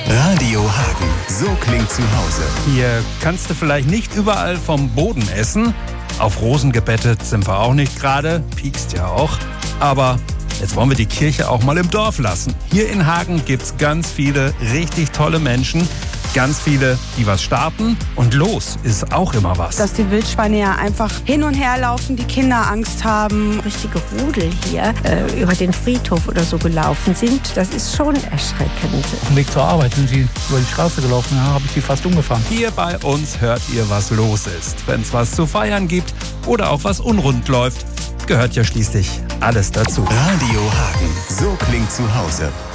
Radio Hagen, so klingt zu Hause. Hier kannst du vielleicht nicht überall vom Boden essen. Auf Rosen gebettet sind wir auch nicht gerade, piekst ja auch. Aber jetzt wollen wir die Kirche auch mal im Dorf lassen. Hier in Hagen gibt's ganz viele richtig tolle Menschen. Ganz viele, die was starten. Und los ist auch immer was. Dass die Wildschweine ja einfach hin und her laufen, die Kinder Angst haben. Richtige Rudel hier über den Friedhof oder so gelaufen sind, das ist schon erschreckend. Auf dem Weg zur Arbeit sind sie über die Straße gelaufen, ja, habe ich sie fast umgefahren. Hier bei uns hört ihr, was los ist. Wenn es was zu feiern gibt oder auch was unrund läuft, gehört ja schließlich alles dazu. Radio Hagen, so klingt zu Hause.